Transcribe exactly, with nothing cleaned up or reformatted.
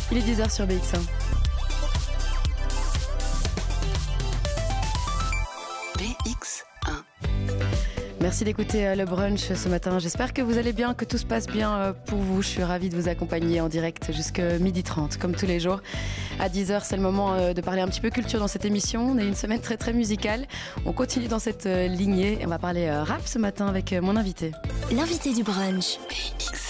Il est dix heures sur B X un. B X un. Merci d'écouter le brunch ce matin. J'espère que vous allez bien, que tout se passe bien pour vous. Je suis ravie de vous accompagner en direct jusqu'à midi trente, comme tous les jours. À dix heures, c'est le moment de parler un petit peu culture dans cette émission. On a une semaine très très musicale. On continue dans cette lignée et on va parler rap ce matin avec mon invité. L'invité du brunch.